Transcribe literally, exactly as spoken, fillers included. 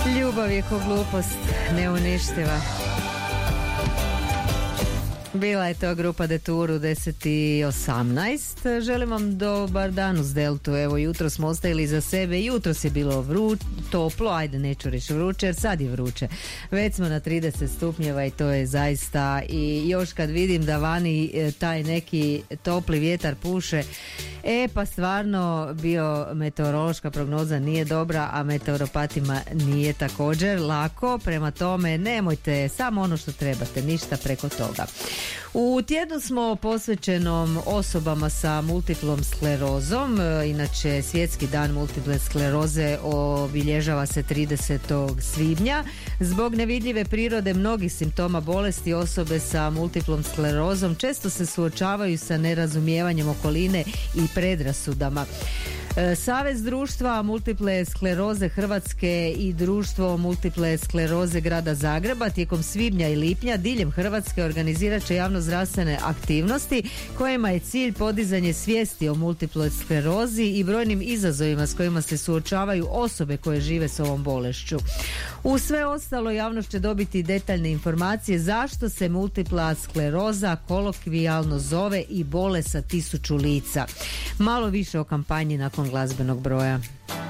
Ljubav je ko glupost, neuništiva. Bila je to grupa Detour u deset i osamnaest. Želim vam dobar dan uz Deltu. Evo, jutro smo ostavili za sebe. Jutros je bilo vru, toplo, ajde neću reći vruće, jer sad je vruće. Već smo na trideset stupnjeva i to je zaista, i još kad vidim da vani taj neki topli vjetar puše, e pa stvarno biometeorološka prognoza nije dobra, a meteoropatima nije također lako. Prema tome nemojte, samo ono što trebate, ništa preko toga. U tjednu smo posvećenom osobama sa multiplom sklerozom. Inače, svjetski dan multiple skleroze obilježava se tridesetog svibnja. Zbog nevidljive prirode mnogih simptoma bolesti, osobe sa multiplom sklerozom često se suočavaju sa nerazumijevanjem okoline i predrasudama. Savez društva multiple skleroze Hrvatske i društvo multiple skleroze grada Zagreba tijekom svibnja i lipnja diljem Hrvatske organizirat će javnozdravstvene aktivnosti kojima je cilj podizanje svijesti o multiploj sklerozi i brojnim izazovima s kojima se suočavaju osobe koje žive s ovom bolešću. U sve ostalo javnost će dobiti detaljne informacije zašto se multipla skleroza kolokvijalno zove i bolest sa tisuću lica. Malo više o kampanji nakon glazbenog broja.